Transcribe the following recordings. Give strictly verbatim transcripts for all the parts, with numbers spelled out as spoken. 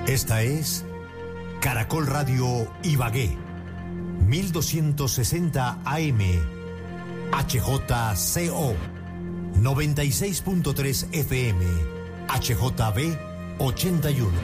Esta es Caracol Radio Ibagué, mil doscientos sesenta A M, H J C O, noventa y seis punto tres F M, H J B ochenta y uno.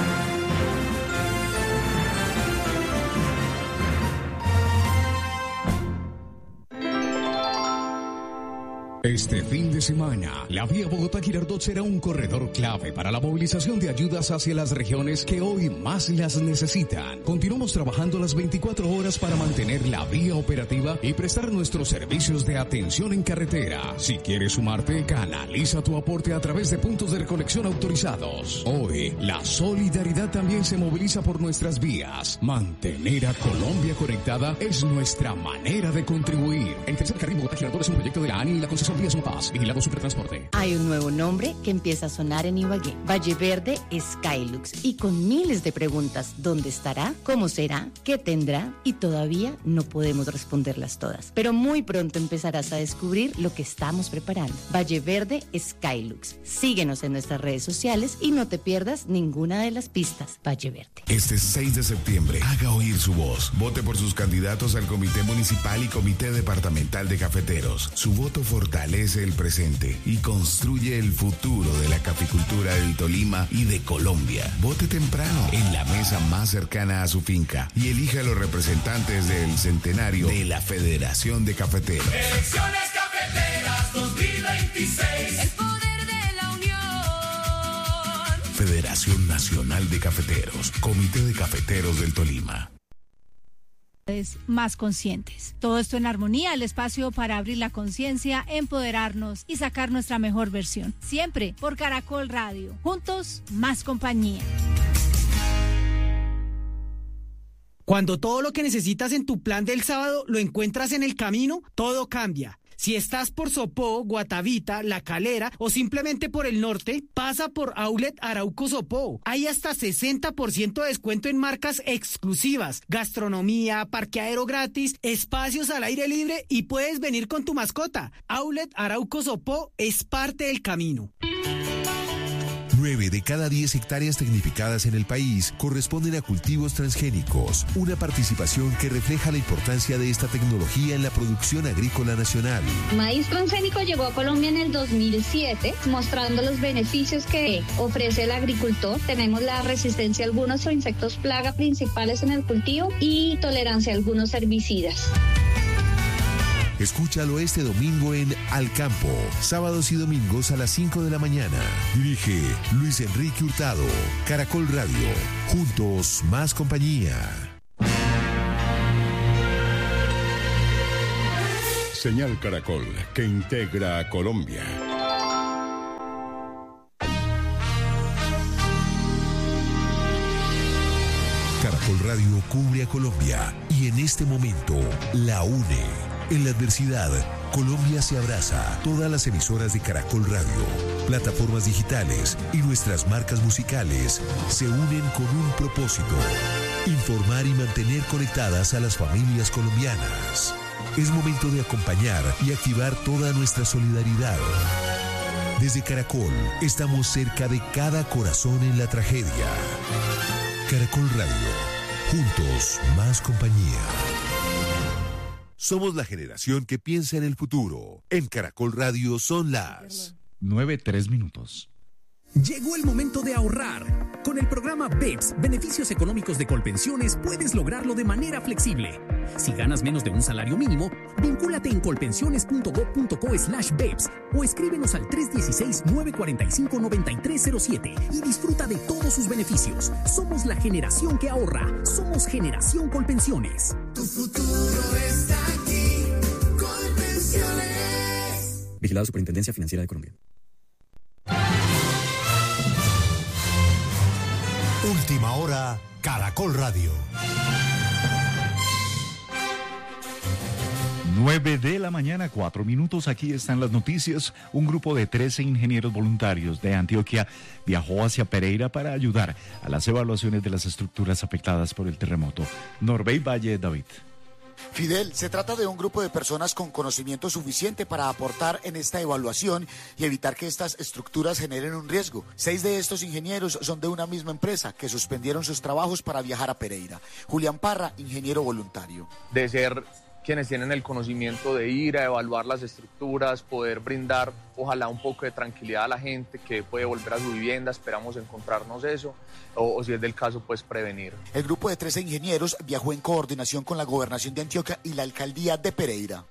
Este fin de semana, la vía Bogotá-Girardot será un corredor clave para la movilización de ayudas hacia las regiones que hoy más las necesitan. Continuamos trabajando las veinticuatro horas para mantener la vía operativa y prestar nuestros servicios de atención en carretera. Si quieres sumarte, canaliza tu aporte a través de puntos de recolección autorizados. Hoy, la solidaridad también se moviliza por nuestras vías. Mantener a Colombia conectada es nuestra manera de contribuir. El tercer carril Bogotá-Girardot es un proyecto de la A N I y la Concesión Vías Paz, vigilado Supertransporte. Hay un nuevo nombre que empieza a sonar en Ibagué. Valle Verde Skylux. Y con miles de preguntas. ¿Dónde estará? ¿Cómo será? ¿Qué tendrá? Y todavía no podemos responderlas todas. Pero muy pronto empezarás a descubrir lo que estamos preparando. Valle Verde Skylux. Síguenos en nuestras redes sociales y no te pierdas ninguna de las pistas. Valle Verde. Este seis de septiembre, haga oír su voz. Vote por sus candidatos al Comité Municipal y Comité Departamental de Cafeteros. Su voto fortalece el presente y construye el futuro de la caficultura del Tolima y de Colombia. Vote temprano en la mesa más cercana a su finca y elija a los representantes del centenario de la Federación de Cafeteros. Elecciones Cafeteras dos mil veintiséis. El poder de la unión. Federación Nacional de Cafeteros. Comité de Cafeteros del Tolima. Más conscientes. Todo esto en armonía, el espacio para abrir la conciencia, empoderarnos y sacar nuestra mejor versión. Siempre por Caracol Radio. Juntos, más compañía. Cuando todo lo que necesitas en tu plan del sábado lo encuentras en el camino, todo cambia. Si estás por Sopó, Guatavita, La Calera o simplemente por el norte, pasa por Outlet Arauco Sopó. Hay hasta sesenta por ciento de descuento en marcas exclusivas, gastronomía, parqueadero gratis, espacios al aire libre y puedes venir con tu mascota. Outlet Arauco Sopó es parte del camino. Nueve de cada diez hectáreas tecnificadas en el país corresponden a cultivos transgénicos, una participación que refleja la importancia de esta tecnología en la producción agrícola nacional. Maíz transgénico llegó a Colombia en el dos mil siete, mostrando los beneficios que ofrece el agricultor. Tenemos la resistencia a algunos insectos plaga principales en el cultivo y tolerancia a algunos herbicidas. Escúchalo este domingo en Al Campo, sábados y domingos a las cinco de la mañana. Dirige Luis Enrique Hurtado. Caracol Radio. Juntos, más compañía. Señal Caracol, que integra a Colombia. Caracol Radio cubre a Colombia y en este momento la une. En la adversidad, Colombia se abraza. Todas las emisoras de Caracol Radio, plataformas digitales y nuestras marcas musicales se unen con un propósito: informar y mantener conectadas a las familias colombianas. Es momento de acompañar y activar toda nuestra solidaridad. Desde Caracol, estamos cerca de cada corazón en la tragedia. Caracol Radio. Juntos, más compañía. Somos la generación que piensa en el futuro. En Caracol Radio son las nueve, tres minutos. Llegó el momento de ahorrar. Con el programa B E P S, Beneficios Económicos de Colpensiones, puedes lograrlo de manera flexible. Si ganas menos de un salario mínimo, vincúlate en colpensiones.gov.co slash B E P S o escríbenos al tres uno seis, nueve cuatro cinco, nueve tres cero siete y disfruta de todos sus beneficios. Somos la generación que ahorra. Somos Generación Colpensiones. Tu futuro está aquí. Colpensiones. Vigilado Superintendencia Financiera de Colombia. Última hora, Caracol Radio. nueve de la mañana, cuatro minutos. Aquí están las noticias. Un grupo de trece ingenieros voluntarios de Antioquia viajó hacia Pereira para ayudar a las evaluaciones de las estructuras afectadas por el terremoto. Norbey Valle, David. Fidel, se trata de un grupo de personas con conocimiento suficiente para aportar en esta evaluación y evitar que estas estructuras generen un riesgo. Seis de estos ingenieros son de una misma empresa que suspendieron sus trabajos para viajar a Pereira. Julián Parra, ingeniero voluntario. De ser quienes tienen el conocimiento de ir a evaluar las estructuras, poder brindar ojalá un poco de tranquilidad a la gente que puede volver a su vivienda, esperamos encontrarnos eso, o, o si es del caso, pues prevenir. El grupo de trece ingenieros viajó en coordinación con la Gobernación de Antioquia y la Alcaldía de Pereira.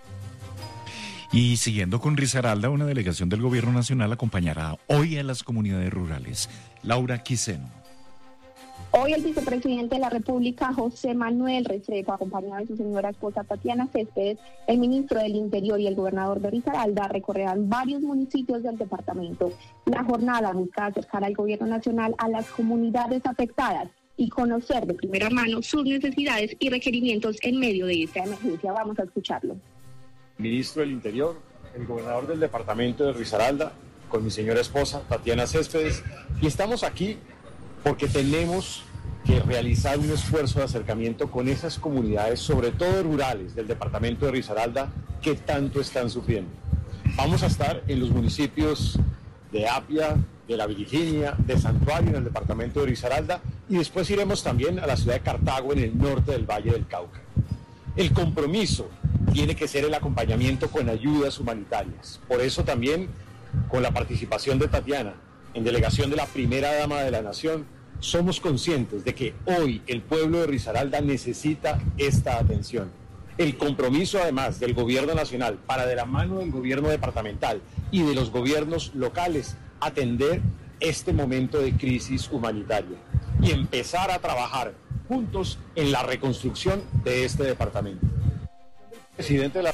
Y siguiendo con Risaralda, una delegación del Gobierno Nacional acompañará hoy a las comunidades rurales. Laura Quiseno. Hoy el vicepresidente de la República, José Manuel Restrepo, acompañado de su señora esposa Tatiana Céspedes, el ministro del Interior y el gobernador de Risaralda, recorrerán varios municipios del departamento. La jornada busca acercar al gobierno nacional a las comunidades afectadas y conocer de primera mano sus necesidades y requerimientos en medio de esta emergencia. Vamos a escucharlo. Ministro del Interior, el gobernador del departamento de Risaralda, con mi señora esposa Tatiana Céspedes, y estamos aquí porque tenemos que realizar un esfuerzo de acercamiento con esas comunidades, sobre todo rurales, del departamento de Risaralda, que tanto están sufriendo. Vamos a estar en los municipios de Apia, de La Virginia, de Santuario, en el departamento de Risaralda, y después iremos también a la ciudad de Cartago, en el norte del Valle del Cauca. El compromiso tiene que ser el acompañamiento con ayudas humanitarias. Por eso también, con la participación de Tatiana, en delegación de la primera dama de la nación, somos conscientes de que hoy el pueblo de Risaralda necesita esta atención. El compromiso además del gobierno nacional para, de la mano del gobierno departamental y de los gobiernos locales, atender este momento de crisis humanitaria y empezar a trabajar juntos en la reconstrucción de este departamento. Presidente de la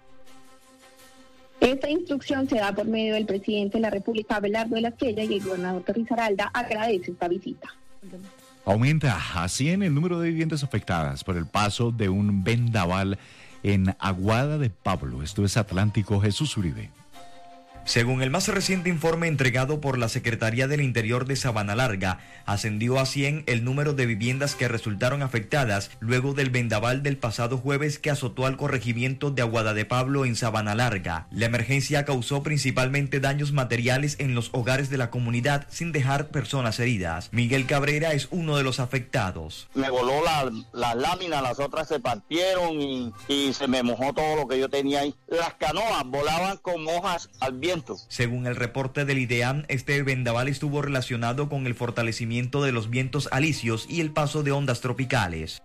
Esta instrucción se da por medio del presidente de la República, Abelardo de la Esquella, y el gobernador de Risaralda agradece esta visita. Aumenta a cien el número de viviendas afectadas por el paso de un vendaval en Aguada de Pablo. Esto es Atlántico. Jesús Uribe. Según el más reciente informe entregado por la Secretaría del Interior de Sabanalarga, ascendió a cien el número de viviendas que resultaron afectadas luego del vendaval del pasado jueves que azotó al corregimiento de Aguada de Pablo en Sabanalarga. La emergencia causó principalmente daños materiales en los hogares de la comunidad sin dejar personas heridas. Miguel Cabrera es uno de los afectados. Me voló la, la lámina, las otras se partieron y, y se me mojó todo lo que yo tenía ahí. Las canoas volaban con hojas al viento. Según el reporte del IDEAM, este vendaval estuvo relacionado con el fortalecimiento de los vientos alisios y el paso de ondas tropicales.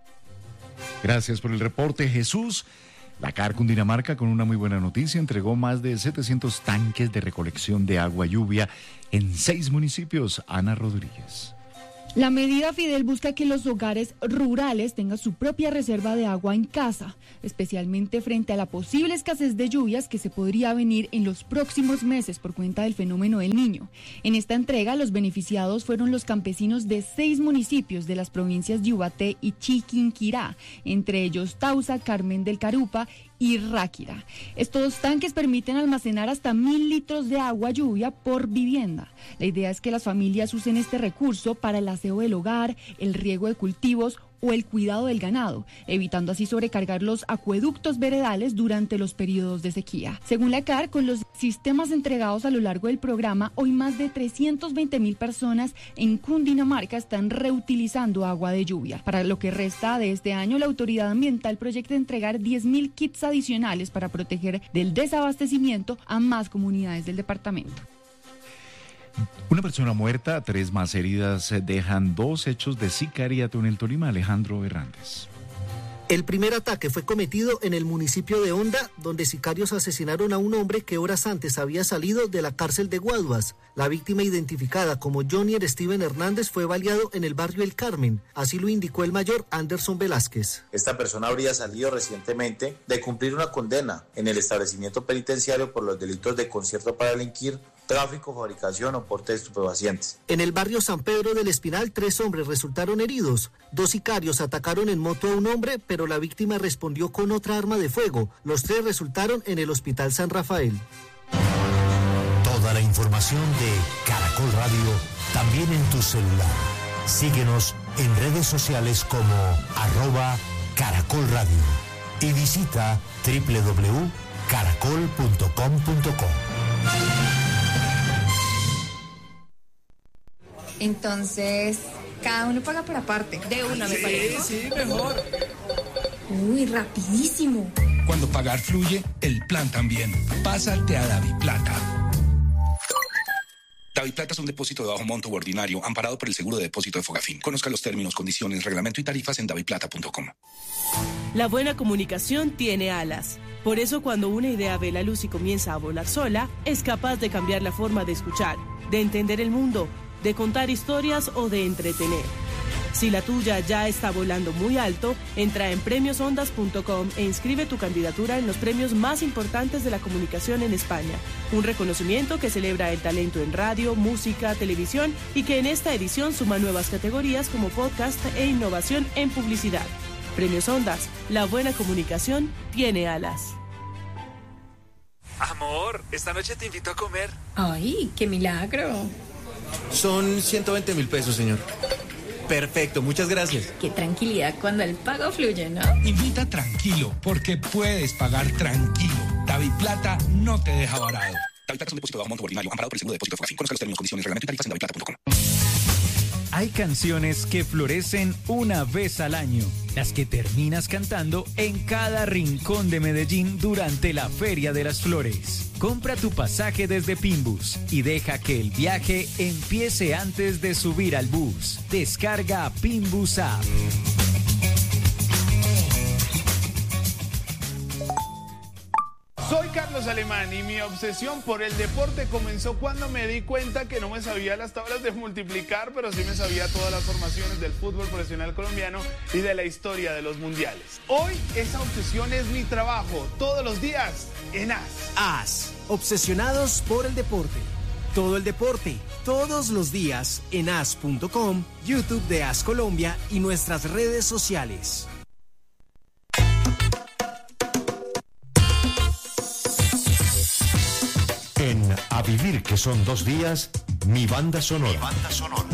Gracias por el reporte, Jesús. La CAR Cundinamarca, con una muy buena noticia, entregó más de setecientos tanques de recolección de agua lluvia en seis municipios. Ana Rodríguez. La medida, Fidel, busca que los hogares rurales tengan su propia reserva de agua en casa, especialmente frente a la posible escasez de lluvias que se podría venir en los próximos meses por cuenta del fenómeno del Niño. En esta entrega, los beneficiados fueron los campesinos de seis municipios de las provincias de Ubaté y Chiquinquirá, entre ellos Tausa, Carmen del Carupa y Ráquira. Estos tanques permiten almacenar hasta mil litros de agua lluvia por vivienda. La idea es que las familias usen este recurso para el aseo del hogar, el riego de cultivos o el cuidado del ganado, evitando así sobrecargar los acueductos veredales durante los periodos de sequía. Según la CAR, con los sistemas entregados a lo largo del programa, hoy más de trescientas veinte mil personas en Cundinamarca están reutilizando agua de lluvia. Para lo que resta de este año, la autoridad ambiental proyecta entregar diez mil kits adicionales para proteger del desabastecimiento a más comunidades del departamento. Una persona muerta, tres más heridas dejan dos hechos de sicariato en el Tolima. Alejandro Hernández. El primer ataque fue cometido en el municipio de Honda, donde sicarios asesinaron a un hombre que horas antes había salido de la cárcel de Guaduas. La víctima, identificada como Johnny Steven Hernández, fue baleado en el barrio El Carmen. Así lo indicó el mayor Anderson Velázquez. Esta persona habría salido recientemente de cumplir una condena en el establecimiento penitenciario por los delitos de concierto para delinquir, tráfico, fabricación o porte de estupefacientes. En el barrio San Pedro del Espinal, tres hombres resultaron heridos. Dos sicarios atacaron en moto a un hombre, pero la víctima respondió con otra arma de fuego. Los tres resultaron en el Hospital San Rafael. Toda la información de Caracol Radio también en tu celular. Síguenos en redes sociales como arroba Caracol Radio. y visita doble u doble u doble u punto caracol punto com punto co. Entonces, cada uno paga por aparte. De una, me parece. Sí, sí, mejor. Uy, rapidísimo. Cuando pagar fluye, el plan también. Pásate a DaviPlata. DaviPlata es un depósito de bajo monto u ordinario amparado por el seguro de depósito de Fogafín. Conozca los términos, condiciones, reglamento y tarifas en daviplata punto com. La buena comunicación tiene alas. Por eso, cuando una idea ve la luz y comienza a volar sola, es capaz de cambiar la forma de escuchar, de entender el mundo, de contar historias o de entretener. Si la tuya ya está volando muy alto, entra en premios ondas punto com e inscribe tu candidatura en los premios más importantes de la comunicación en España. Un reconocimiento que celebra el talento en radio, música, televisión y que en esta edición suma nuevas categorías como podcast e innovación en publicidad. Premios Ondas, la buena comunicación tiene alas. Amor, esta noche te invito a comer. Ay, qué milagro. Son ciento veinte mil pesos, señor. Perfecto, muchas gracias. Qué tranquilidad cuando el pago fluye, ¿no? Invita tranquilo, porque puedes pagar tranquilo. DaviPlata no te deja varado. DaviPlata es un depósito de bajo monto ordinario amparado por el seguro de depósito de Fogafín. Conozca los términos, condiciones, reglamento y tarifas en daviplata punto com. Hay canciones que florecen una vez al año, las que terminas cantando en cada rincón de Medellín durante la Feria de las Flores. Compra tu pasaje desde Pinbus y deja que el viaje empiece antes de subir al bus. Descarga Pinbus App. Soy Carlos Alemán y mi obsesión por el deporte comenzó cuando me di cuenta que no me sabía las tablas de multiplicar, pero sí me sabía todas las formaciones del fútbol profesional colombiano y de la historia de los mundiales. Hoy esa obsesión es mi trabajo, todos los días en A S. A S, obsesionados por el deporte. Todo el deporte, todos los días en A S punto com, YouTube de A S Colombia y nuestras redes sociales. En A Vivir que son dos días, mi banda sonora. Mi banda sonora.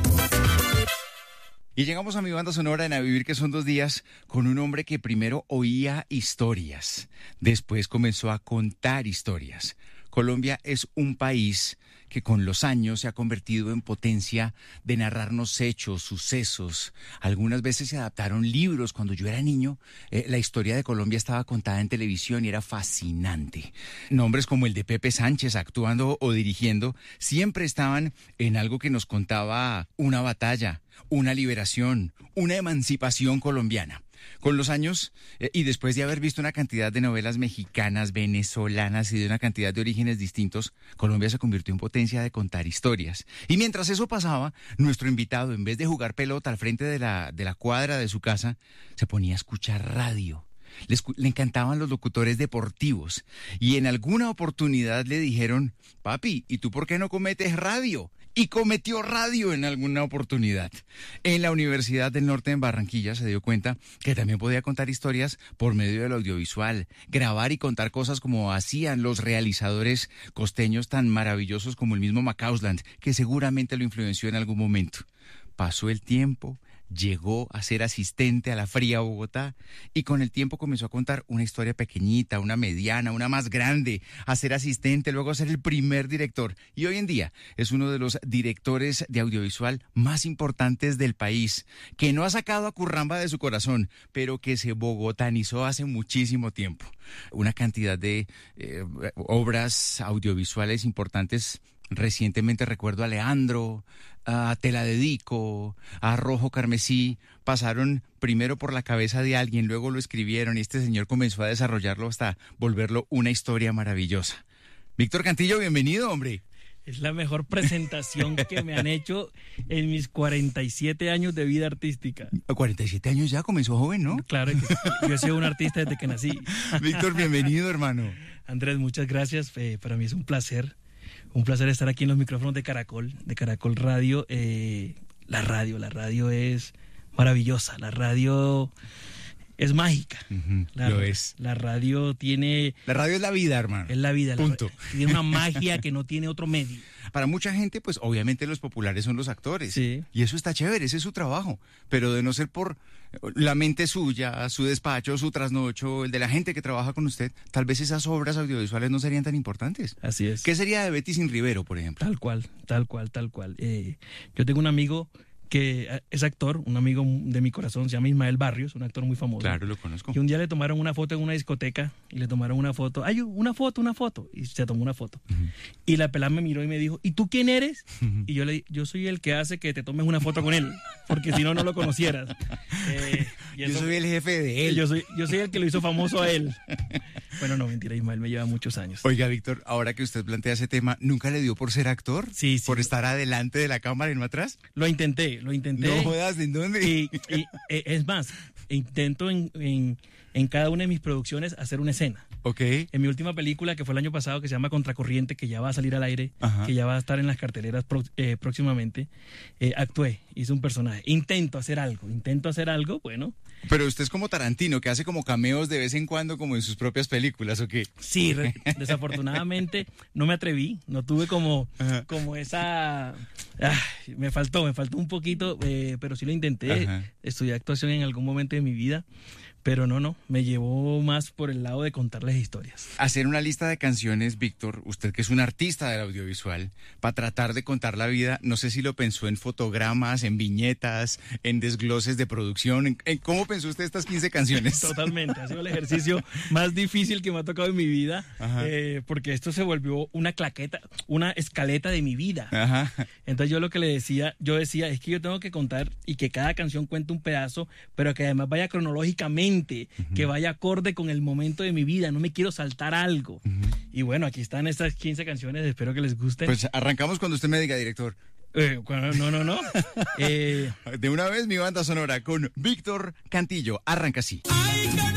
Y llegamos a mi banda sonora en A Vivir que son dos días con un hombre que primero oía historias, después comenzó a contar historias. Colombia es un país que con los años se ha convertido en potencia de narrarnos hechos, sucesos. Algunas veces se adaptaron libros. Cuando yo era niño, eh, la historia de Colombia estaba contada en televisión y era fascinante. Nombres como el de Pepe Sánchez actuando o dirigiendo siempre estaban en algo que nos contaba una batalla, una liberación, una emancipación colombiana. Con los años, eh, y después de haber visto una cantidad de novelas mexicanas, venezolanas y de una cantidad de orígenes distintos, Colombia se convirtió en potencia de contar historias. Y mientras eso pasaba, nuestro invitado, en vez de jugar pelota al frente de la, de la cuadra de su casa, se ponía a escuchar radio. Le, le encantaban los locutores deportivos. Y en alguna oportunidad le dijeron, papi, ¿y tú por qué no cometes radio? Y cometió radio en alguna oportunidad. En la Universidad del Norte en Barranquilla se dio cuenta que también podía contar historias por medio del audiovisual, grabar y contar cosas como hacían los realizadores costeños tan maravillosos como el mismo Macausland, que seguramente lo influenció en algún momento. Pasó el tiempo, llegó a ser asistente a la fría Bogotá y con el tiempo comenzó a contar una historia pequeñita, una mediana, una más grande, a ser asistente, luego a ser el primer director y hoy en día es uno de los directores de audiovisual más importantes del país, que no ha sacado a Curramba de su corazón, pero que se bogotanizó hace muchísimo tiempo. Una cantidad de eh, obras audiovisuales importantes. Recientemente recuerdo a Leandro, a Te la dedico, a Rojo Carmesí, pasaron primero por la cabeza de alguien, luego lo escribieron y este señor comenzó a desarrollarlo hasta volverlo una historia maravillosa. Víctor Cantillo, bienvenido, hombre. Es la mejor presentación que me han hecho en mis cuarenta y siete años de vida artística. cuarenta y siete años ya, comenzó joven, ¿no? Claro que sí. Yo he sido un artista desde que nací. Víctor, bienvenido, hermano. Andrés, muchas gracias. Eh, para mí es un placer. Un placer estar aquí en los micrófonos de Caracol, de Caracol Radio. Eh, la radio, la radio es maravillosa. La radio es mágica. Uh-huh, la, lo es. La radio tiene... La radio es la vida, hermano. Es la vida. Punto. La, tiene una magia que no tiene otro medio. Para mucha gente, pues obviamente los populares son los actores. Sí. Y eso está chévere, ese es su trabajo. Pero de no ser por la mente suya, su despacho, su trasnocho, el de la gente que trabaja con usted, tal vez esas obras audiovisuales no serían tan importantes. Así es. ¿Qué sería de Betty sin Rivero, por ejemplo? Tal cual, tal cual, tal cual. Eh, yo tengo un amigo que es actor, un amigo de mi corazón, se llama Ismael Barrios, un actor muy famoso. Claro, lo conozco. Y un día le tomaron una foto en una discoteca y le tomaron una foto. ¡Ay, una foto, una foto! Y se tomó una foto. Uh-huh. Y la pelada me miró y me dijo, ¿y tú quién eres? Uh-huh. Y yo le dije, yo soy el que hace que te tomes una foto con él, porque si no, no lo conocieras. Eh, y eso, yo soy el jefe de él. Yo soy, yo soy el que lo hizo famoso a él. Bueno, no, mentira, Ismael me lleva muchos años. Oiga, Víctor, ahora que usted plantea ese tema, ¿nunca le dio por ser actor? Sí, sí. ¿Por estar adelante de la cámara y no atrás? Lo intenté, lo intenté. No jodas, ¿en dónde? Y, y es más, intento en, en, en cada una de mis producciones hacer una escena. Ok. En mi última película, que fue el año pasado, que se llama Contracorriente, que ya va a salir al aire, Ajá. que ya va a estar en las carteleras pro, eh, próximamente, eh, actué, hice un personaje. Intento hacer algo, intento hacer algo, bueno. Pero usted es como Tarantino, que hace como cameos de vez en cuando, como en sus propias películas, ¿o qué? Sí, re, desafortunadamente no me atreví, no tuve como, como esa... Ah, me faltó, me faltó un poquito, eh, pero sí lo intenté. Ajá. Estudié actuación en algún momento de mi vida. Pero no, no, me llevó más por el lado de contarles historias. Hacer una lista de canciones, Víctor, usted que es un artista del audiovisual, para tratar de contar la vida, no sé si lo pensó en fotogramas, en viñetas, en desgloses de producción, en, en ¿cómo pensó usted estas quince canciones? Totalmente, ha sido el ejercicio más difícil que me ha tocado en mi vida, eh, porque esto se volvió una claqueta, una escaleta de mi vida. Ajá. Entonces yo lo que le decía, yo decía, es que yo tengo que contar y que cada canción cuente un pedazo, pero que además vaya cronológicamente, Uh-huh. que vaya acorde con el momento de mi vida, no me quiero saltar algo. Uh-huh. Y bueno, aquí están estas quince canciones, espero que les gusten. Pues arrancamos cuando usted me diga, director. Eh, cuando, no, no, no. eh... De una vez mi banda sonora con Víctor Cantillo, arranca así.